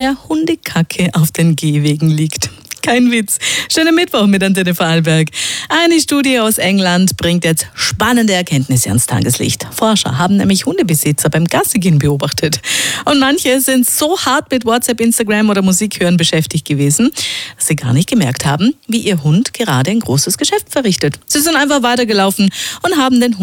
mehr Hundekacke auf den Gehwegen liegt. Kein Witz. Schönen Mittwoch mit Antenne Vorarlberg. Eine Studie aus England bringt jetzt spannende Erkenntnisse ans Tageslicht. Forscher haben nämlich Hundebesitzer beim Gassigehen beobachtet. Und manche sind so hart mit WhatsApp, Instagram oder Musik hören beschäftigt gewesen, dass sie gar nicht gemerkt haben, wie ihr Hund gerade ein großes Geschäft verrichtet. Sie sind einfach weitergelaufen und haben den Hund